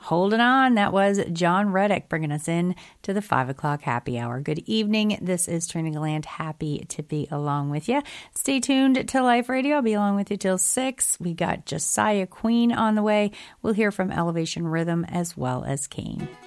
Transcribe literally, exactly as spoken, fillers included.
Holding on. That was John Reddick bringing us in to the five o'clock happy hour. Good evening. This is Trina Gallant. Happy to be along with you. Stay tuned to Life Radio. I'll be along with you till six. We got Josiah Queen on the way. We'll hear from Elevation Rhythm as well as Kane.